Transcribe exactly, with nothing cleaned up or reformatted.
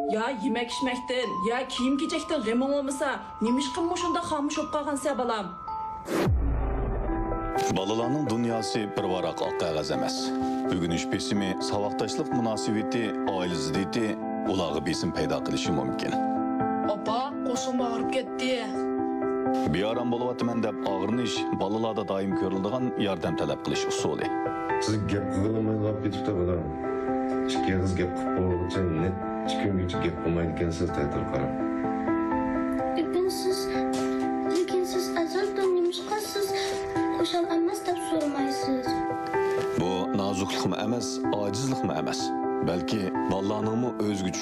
Ya yemek içmekten, ya kiyim kiyecekten g'aming olmasa, nemişkin şunda xamış olup qalğansa balam. Balalarning dunyosi bir varaq oq qog'oz emas. Bugunish besimi, savoqdoshlik munosabati, oila ziddiyati ularga besim paydo qilishi mumkin. Opa, qo'shim og'rib ketdi. Beoram bo'lyapman deb og'rinish balalarda doim ko'riladigan yordam talab qilish usuli. Siz gap qilolmaydigan ketibdi bolam. Ikki qiz gap qilib qo'yguncha net ikki kungacha gap qilmaydi ekansiz ta'til qarab. Lekin siz, lekin siz azaldan nimishqa siz qo'shal emas deb so'ramaysiz. Bu nozuklikmi emas, ojizlikmi emas. Balki balalarning o'zguchi